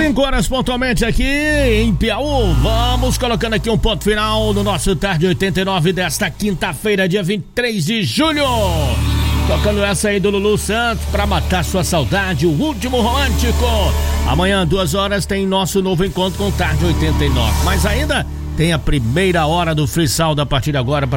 5 horas pontualmente aqui em Piauí. Vamos colocando aqui um ponto final no nosso Tarde 89 desta quinta-feira, dia 23 de julho. Tocando essa aí do Lulu Santos pra matar sua saudade, o último romântico. Amanhã, 2 horas, tem nosso novo encontro com Tarde 89. Mas ainda tem a primeira hora do Freestyle a partir de agora.